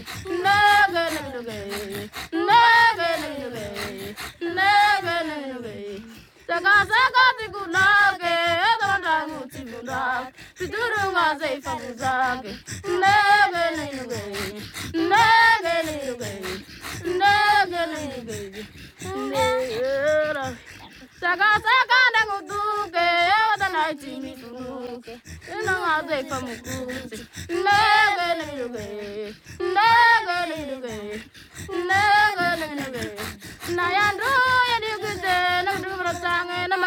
Saka saka nangutuke, otana chimi tunuke. Nanga famukuti. Nege nege, nege nege, nege nege. Nayandu yadi kute, nangdu brasange